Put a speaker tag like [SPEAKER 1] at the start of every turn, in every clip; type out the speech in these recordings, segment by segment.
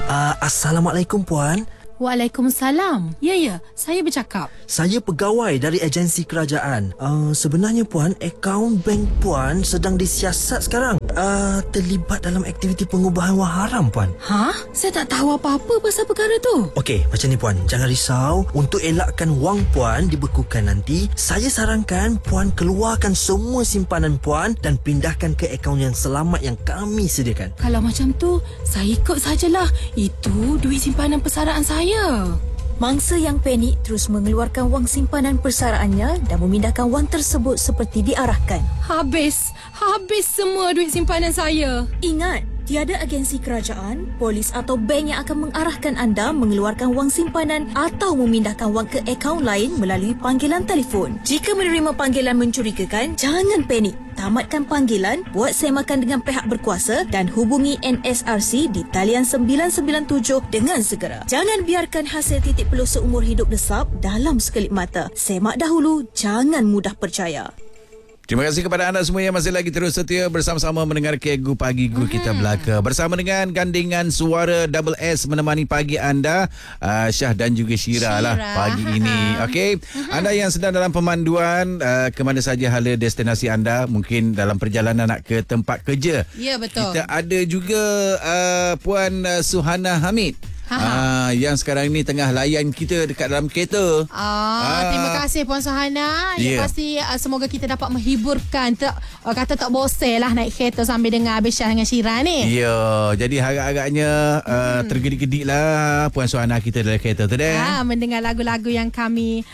[SPEAKER 1] Assalamualaikum Puan.
[SPEAKER 2] Waalaikumsalam. Ya, saya bercakap.
[SPEAKER 1] Saya pegawai dari agensi kerajaan. Sebenarnya Puan, akaun bank Puan sedang disiasat sekarang. Terlibat dalam aktiviti pengubahan wang haram Puan.
[SPEAKER 2] Saya tak tahu apa-apa pasal perkara tu.
[SPEAKER 1] Okey, macam ni Puan. Jangan risau. Untuk elakkan wang Puan dibekukan nanti, saya sarankan Puan keluarkan semua simpanan Puan dan pindahkan ke akaun yang selamat yang kami sediakan.
[SPEAKER 2] Kalau macam tu, saya ikut sajalah. Itu duit simpanan persaraan saya.
[SPEAKER 3] Mangsa yang panik terus mengeluarkan wang simpanan persaraannya dan memindahkan wang tersebut seperti diarahkan.
[SPEAKER 2] Habis semua duit simpanan saya.
[SPEAKER 3] Ingat, tiada agensi kerajaan, polis atau bank yang akan mengarahkan anda mengeluarkan wang simpanan atau memindahkan wang ke akaun lain melalui panggilan telefon. Jika menerima panggilan mencurigakan, jangan panik. Tamatkan panggilan, buat semakan dengan pihak berkuasa dan hubungi NSRC di talian 997 dengan segera. Jangan biarkan hasil titik peluh seumur hidup desap dalam sekelip mata. Semak dahulu, jangan mudah percaya.
[SPEAKER 4] Terima kasih kepada anda semua yang masih lagi terus setia bersama-sama mendengar Kegu Pagi Guru kita belaka. Bersama dengan gandingan suara Double S menemani pagi anda, Syah dan juga Syira lah pagi ini. Okey, anda yang sedang dalam pemanduan ke mana saja hala destinasi anda, mungkin dalam perjalanan nak ke tempat kerja.
[SPEAKER 2] Ya, betul.
[SPEAKER 4] Kita ada juga Puan Suhana Hamid. Yang sekarang ni tengah layan kita dekat dalam kereta.
[SPEAKER 2] Terima kasih Puan Suhana. Yang pasti semoga kita dapat menghiburkan. Kata tak bosan lah naik kereta sambil dengar Abis Syah dengan Syira ni.
[SPEAKER 4] Ya, jadi harap-harapnya tergedik-gedik lah Puan Suhana kita dalam kereta tu deh.
[SPEAKER 2] Mendengar lagu-lagu yang kami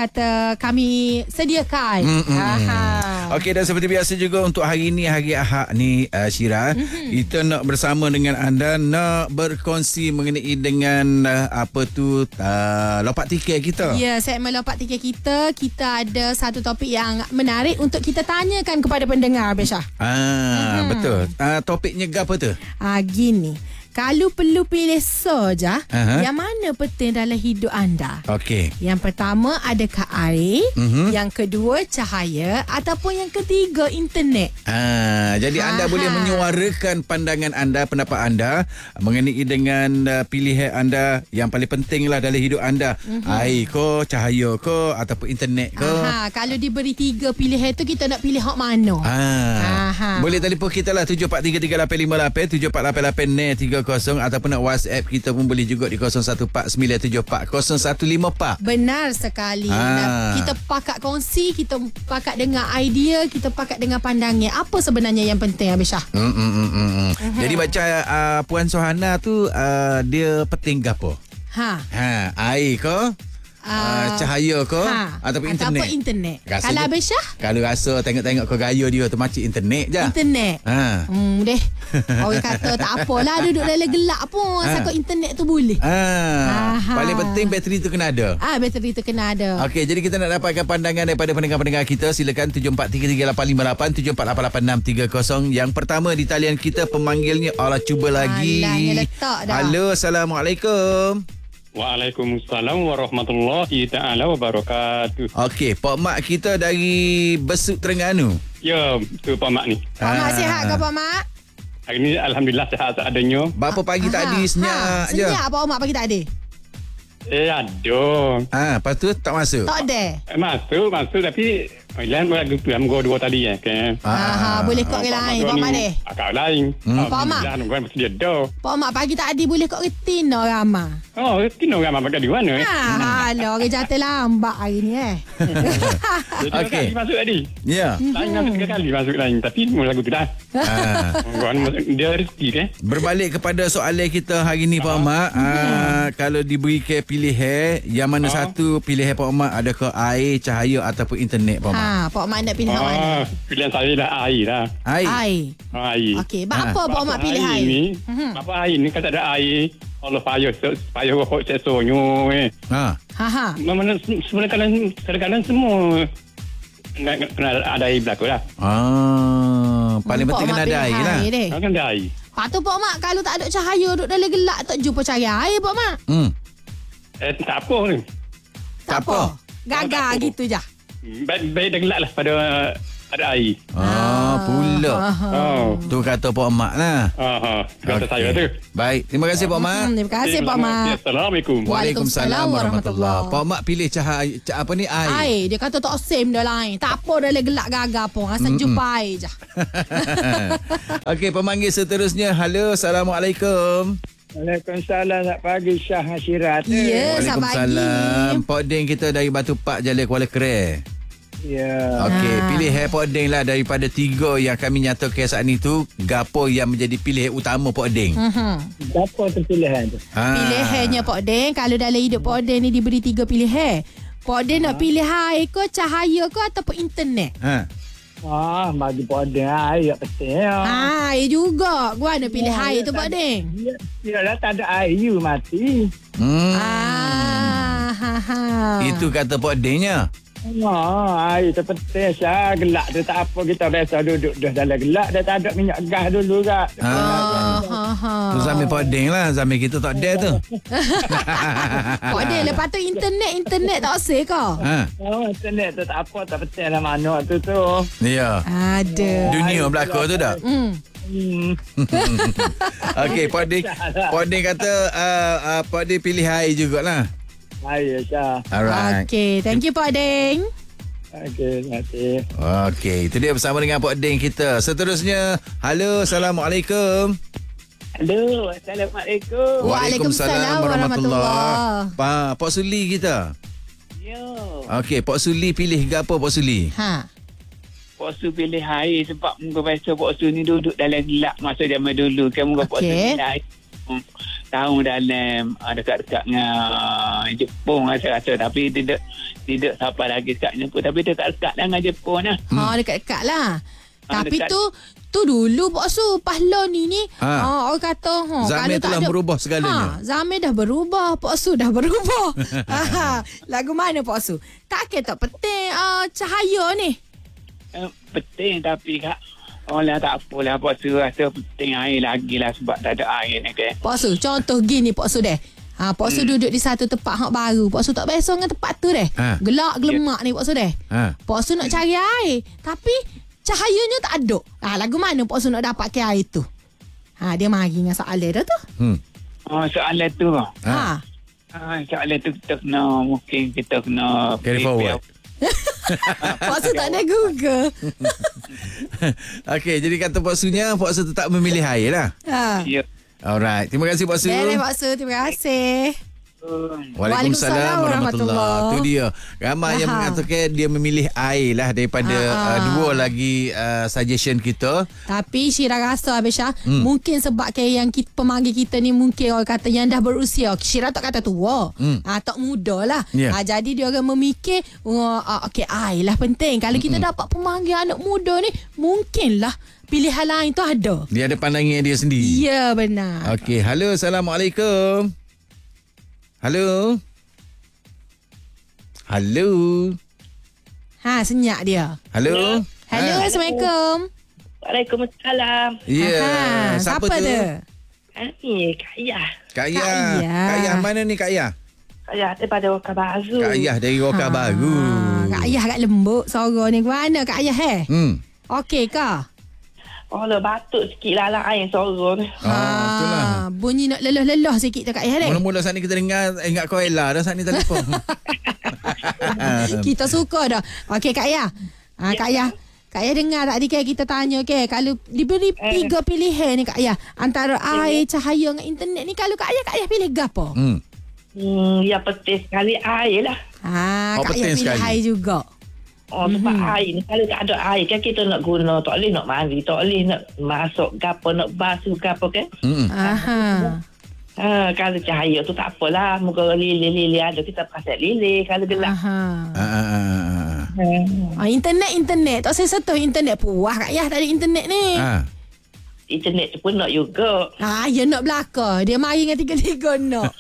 [SPEAKER 2] kami sediakan.
[SPEAKER 4] Okey, dan seperti biasa juga untuk hari ni, hari Ahad ni, Syira, kita nak bersama dengan anda nak berkongsi mengenai dengan lompat tiket kita.
[SPEAKER 2] Ya, segmen lompat tiket kita. Kita ada satu topik yang menarik untuk kita tanyakan kepada pendengar, Besha.
[SPEAKER 4] Betul. Topiknya apa tu?
[SPEAKER 2] Gini. Kalau perlu pilih saja, yang mana penting dalam hidup anda?
[SPEAKER 4] Okey.
[SPEAKER 2] Yang pertama, adakah air? Yang kedua, cahaya? Ataupun yang ketiga, internet?
[SPEAKER 4] Jadi anda boleh menyuarakan pandangan anda, pendapat anda mengenai dengan pilihan anda yang paling penting lah dalam hidup anda. Air ko, cahaya ko, ataupun internet ko.
[SPEAKER 2] Kalau diberi 3 pilihan tu, kita nak pilih hak mana?
[SPEAKER 4] Boleh telefon kita lah 743388 7488 ataupun nak WhatsApp kita pun boleh juga di 0149740154.
[SPEAKER 2] Benar sekali. Kita pakat kongsi, kita pakat dengar idea, kita pakat dengar pandangnya. Apa sebenarnya yang penting, Abisha?
[SPEAKER 4] Jadi macam Puan Suhana tu dia penting gapo? Air ke? Cahaya ke? Ataupun internet?
[SPEAKER 2] Kalau Abisha?
[SPEAKER 4] Kalau rasa tengok-tengok ke gaya dia tu macam internet je.
[SPEAKER 2] Internet? Deh. Orang kata tak apalah duduk dalam gelap pun. Asal internet tu boleh.
[SPEAKER 4] Paling penting bateri tu kena ada.
[SPEAKER 2] Bateri tu kena ada.
[SPEAKER 4] Okey, jadi kita nak dapatkan pandangan daripada pendengar-pendengar kita. Silakan 743388 7488 630. Yang pertama di talian kita pemanggilnya. Allah, cuba lagi. Halo, Assalamualaikum.
[SPEAKER 5] Waalaikumsalam warahmatullahi ta'ala wabarakatuh.
[SPEAKER 4] Okey, Pak Mak kita dari Besut Terengganu.
[SPEAKER 5] Ya, betul Pak Mak ni.
[SPEAKER 2] Pak Mak sihat ke Pak Mak?
[SPEAKER 5] Hari ni Alhamdulillah sihat seadanya.
[SPEAKER 4] Berapa pagi tadi senyap je?
[SPEAKER 2] Senyap Pak Mak pagi tadi?
[SPEAKER 5] Ada.
[SPEAKER 4] Lepas tu tak masuk?
[SPEAKER 2] Tak ada.
[SPEAKER 5] Masuk tapi lain lagu tu yang gua 2 tadi kan.
[SPEAKER 2] Boleh kok ke lain Pak Mak deh.
[SPEAKER 5] Akak lain.
[SPEAKER 2] Pak Mak.
[SPEAKER 5] Lain mesti dia dah.
[SPEAKER 2] Pak Mak pagi tadi boleh kok retina ramah.
[SPEAKER 5] Oh, retina ramah pakai di mana?
[SPEAKER 2] Halo, orang jatuh lambat hari ni
[SPEAKER 4] Okey.
[SPEAKER 5] Masuk tadi.
[SPEAKER 4] Ya.
[SPEAKER 5] Lain masuk 3 kali masuk lain tapi lagu tu dah. Dia rezeki kan.
[SPEAKER 4] Berbalik kepada soalan kita hari ni Pak Mak, kalau diberi ke pilihan yang mana satu pilihan Pak Mak, adakah air, cahaya ataupun internet Pak Mak?
[SPEAKER 2] Pak Mak nak pilih mana?
[SPEAKER 5] Pilihan saya dah air lah.
[SPEAKER 4] Air.
[SPEAKER 5] Air.
[SPEAKER 2] Okey, apa Pak Mak pilih air?
[SPEAKER 5] Apa air ni kalau tak ada air, Allah payah hok sesonyo Mana kadang-kadang semua kena ada air berlaku lah.
[SPEAKER 4] Paling penting kena ada air lah.
[SPEAKER 5] Kena ada air.
[SPEAKER 2] Lepas tu Pak Mak, kalau tak ada cahaya, duduk dalam gelap, tak jumpa cari air Pak Mak.
[SPEAKER 5] Tak apa ni.
[SPEAKER 4] Tak apa.
[SPEAKER 2] Gagal gitu je.
[SPEAKER 5] Baik dah gelap lah pada ada air.
[SPEAKER 4] pula. Tu kata Pak Mak lah.
[SPEAKER 5] Kata saya tu.
[SPEAKER 4] Baik, terima kasih Pak Mak.
[SPEAKER 2] Terima kasih Pak Mak.
[SPEAKER 5] Assalamualaikum.
[SPEAKER 4] Waalaikumsalam warahmatullahi. Pak Mak pilih apa ni air.
[SPEAKER 2] Air. Dia kata tak same dah lain. Tak apa dah gelak gagal pun. Asal jumpa air je.
[SPEAKER 4] Okey, pemanggil seterusnya. Halo, Assalamualaikum.
[SPEAKER 6] Waalaikumsalam. Selamat pagi Syah Hasyirat.
[SPEAKER 2] Ya, selamat pagi.
[SPEAKER 4] Waalaikumsalam. Pak Ding kita dari Batu Pak Jalil Kuala Kere.
[SPEAKER 6] Ya.
[SPEAKER 4] Okey, pilih Pak Ding lah daripada 3 yang kami nyatakan saat ni tu, gapo yang menjadi pilihan utama Pak Ding?
[SPEAKER 6] Apa tu pilihan tu?
[SPEAKER 2] Pilihannya Pak Ding, kalau dalam hidup Pak Ding ni diberi 3 pilihan. Pak Ding nak pilih air ke, cahaya ke ataupun internet?
[SPEAKER 6] Bagi pada air penting.
[SPEAKER 2] Air juga. Gua nak pilih air tu Pak Ding.
[SPEAKER 6] Ya dah tak ada air you mati.
[SPEAKER 4] Itu kata Pak Dingnya.
[SPEAKER 6] Air tu penting Syah. Gelak tu tak apa, kita biasa duduk dah dalam gelak, dah tak ada minyak gas dulu kak.
[SPEAKER 4] Tu Zamir Pak Ding lah. Zamir kita tak ada tu.
[SPEAKER 2] Pak Ding, lepas tu internet tak oseh ke?
[SPEAKER 6] Internet tu tak apa, tak penting lah mana tu.
[SPEAKER 4] Ya.
[SPEAKER 2] Ada.
[SPEAKER 4] Dunia belakang tu dah. Okey, Pak Ding kata Pak Ding pilih air jugalah.
[SPEAKER 6] Air Syah.
[SPEAKER 4] Alright.
[SPEAKER 2] Okey, thank you Pak Ding.
[SPEAKER 6] Okey, nanti.
[SPEAKER 4] Okey, itu dia bersama dengan Pak Ding kita. Seterusnya, halo, Assalamualaikum.
[SPEAKER 6] Halo, Assalamualaikum.
[SPEAKER 2] Waalaikumsalam warahmatullahi.
[SPEAKER 4] Pak Suli kita.
[SPEAKER 6] Ya.
[SPEAKER 4] Okey, Pak Suli pilih gapo Pak Suli?
[SPEAKER 6] Pak Su pilih air sebab muka biasa Pak Su ni duduk dalam gelap masa zaman dulu. Kan muka Pak Su pilih air. Tahu dalam dekat-dekat dengan Jepun rasa-rasa, tapi tidak sampai lagi dekat Jepun, tapi dekat-dekat dengan Jepun lah.
[SPEAKER 2] Dekat-dekat lah. Tapi tu dulu Pak Su, pahlon ni orang kata
[SPEAKER 4] Zamir telah berubah segalanya.
[SPEAKER 2] Zamir dah berubah, Pak Su dah berubah. Lagu mana Pak Su? Tak kira tak penting cahaya ni.
[SPEAKER 6] Penting tapi kak, orang tak apalah. Pak Su rasa penting air lagi lah sebab tak ada air ni kan.
[SPEAKER 2] Pak Su, contoh gini Pak Su deh. Pak Su duduk di satu tempat hak baru. Pak Su tak biasa dengan tempat tu deh. Gelak gelemak ni Pak Su deh. Pak Su nak cari air, tapi cahayanya tak ada. Lagu mana Pak Su nak dapat ke air tu? Dia mari dengan soalan dah tu.
[SPEAKER 6] Soalan tu. Soalan tu kita kena, mungkin kita kena
[SPEAKER 4] carry forward.
[SPEAKER 2] Pak Su tak ada Google.
[SPEAKER 4] Okey, jadi kata Pak Sunya, Pak Su tetap memilih air lah.
[SPEAKER 6] Ya.
[SPEAKER 4] Alright, terima kasih Pak Su.
[SPEAKER 2] Pak Su, terima kasih.
[SPEAKER 4] Waalaikumsalam warahmatullahi. Itu dia. Ramai yang mengatakan dia memilih air lah daripada dua lagi suggestion kita.
[SPEAKER 2] Tapi Syira rasa Abisha, mungkin sebab yang pemanggil kita ni mungkin orang kata yang dah berusia. Syira tak kata tua. Tak muda lah. Jadi dia orang memikir okey, air lah penting. Kalau kita dapat pemanggil anak muda ni, mungkinlah pilihan lain tu ada.
[SPEAKER 4] Dia ada pandangan dia sendiri.
[SPEAKER 2] Ya, benar.
[SPEAKER 4] Okey, halo, Assalamualaikum. Halo.
[SPEAKER 2] Senyap dia.
[SPEAKER 4] Halo.
[SPEAKER 2] Assalamualaikum.
[SPEAKER 3] Waalaikumsalam.
[SPEAKER 4] Ya. Siapa tu?
[SPEAKER 3] Ni Kak Yah.
[SPEAKER 4] Kak Yah mana ni Kak Yah?
[SPEAKER 3] Kak Yah daripada Waka Baru.
[SPEAKER 4] Kak Yah dari Waka Baru.
[SPEAKER 2] Kak Yah agak lembut suara ni. Mana Kak Yah Okey ke?
[SPEAKER 3] Batuk sikit lah air suara ni.
[SPEAKER 4] Itulah.
[SPEAKER 2] Bunyi nak lelah-lelah sikit tu Kak Yah.
[SPEAKER 4] Mula-mula saat ni kita dengar ingat kau Ella dah saat ni telefon.
[SPEAKER 2] Kita suka dah. Okey Kak Yah. Kak Yah dengar tadi kita tanya kalau diberi 3 pilihan ni Kak Yah, antara air, cahaya dengan internet ni, kalau Kak Yah pilih gapo?
[SPEAKER 3] Ya penting sekali air lah.
[SPEAKER 2] Kak Yah pilih air juga.
[SPEAKER 3] Sebab air ni, kalau tak ada air kan kita nak guna, tak boleh nak mandi, tak boleh nak masuk gapo, nak basuh gapo kan. Kalau cahaya tu tak apalah, muka lilin ada, kita pakai lilin kalau gelap.
[SPEAKER 2] Internet tak saya setuju internet puas Kak Yah tadi internet ni.
[SPEAKER 3] Internet tu pun nak juga.
[SPEAKER 2] Ya nak belaka. Dia mari dengan 3 nak.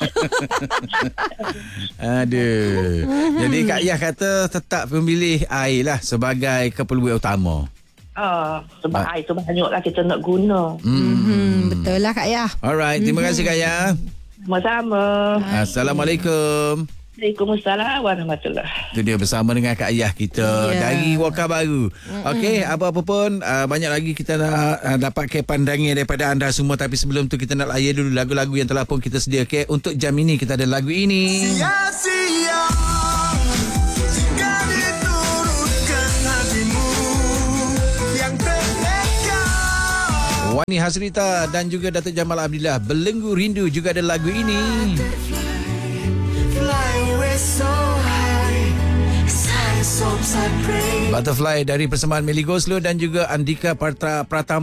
[SPEAKER 4] Aduh. Jadi Kak Yah kata tetap memilih air lah sebagai keperluan utama.
[SPEAKER 3] Sebab air tu banyak lah kita nak guna.
[SPEAKER 2] Betul lah Kak Yah.
[SPEAKER 4] Alright, terima kasih Kak Yah.
[SPEAKER 3] Sama-sama.
[SPEAKER 4] Assalamualaikum.
[SPEAKER 7] Waalaikumsalam warahmatullahi.
[SPEAKER 4] Itu dia bersama dengan Kak Ayah kita dari Waka Baru. Okey, apa-apa pun banyak lagi kita nak dapatkan pandangan daripada anda semua, tapi sebelum tu kita nak layan dulu lagu-lagu yang telah pun kita sediakan. Untuk jam ini kita ada lagu ini.
[SPEAKER 8] Sia-sia jika diturutkan hatimu yang terneka.
[SPEAKER 4] Wani Hasrita dan juga Datuk Jamal Abdillah, Belenggu Rindu juga ada lagu ini. Butterfly dari persembahan Melly Goslow dan juga Andika Pratama.